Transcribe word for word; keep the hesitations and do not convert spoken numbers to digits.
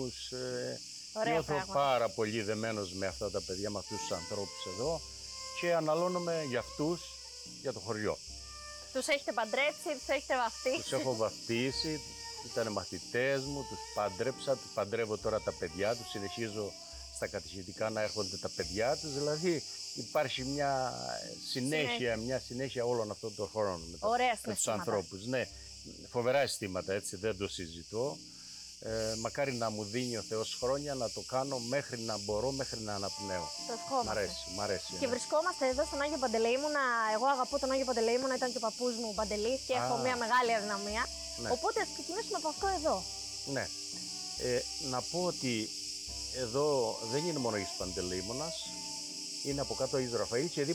Ε, Ωραία νιώθω πράγματα. πάρα πολύ δεμένος με αυτά τα παιδιά, με αυτούς τους ανθρώπους εδώ και αναλώνομαι για αυτούς, για το χωριό. Τους έχετε παντρέψει, τους έχετε βαφτίσει. Τους έχω βαφτίσει, ήταν μαθητές μου, τους παντρέψα, τους παντρεύω τώρα τα παιδιά τους, συνεχίζω στα κατηχητικά να έρχονται τα παιδιά τους, δηλαδή υπάρχει μια συνέχεια, Συνέχεια. μια συνέχεια όλων αυτών των χωρών με, τα, Ωραία με τους συναισθήματα. ανθρώπους. Ναι, φοβερά αισθήματα, έτσι, δεν το συζητώ. Ε, μακάρι να μου δίνει ο Θεός χρόνια να το κάνω μέχρι να μπορώ, μέχρι να αναπνέω. Το ευχόμαστε. Μ' αρέσει, μ' αρέσει. Και ναι. βρισκόμαστε εδώ στον Άγιο Παντελεήμονα. Εγώ αγαπώ τον Άγιο Παντελεήμονα, ήταν και ο παππούς μου Παντελής και έχω Α. μια μεγάλη αδυναμία. Ναι. Οπότε ας ξεκινήσουμε από αυτό εδώ. Ναι. Ε, να πω ότι εδώ δεν είναι μόνο ο Άγιος Παντελεήμονας, είναι από κάτω ο Άγιος Ραφαήλ και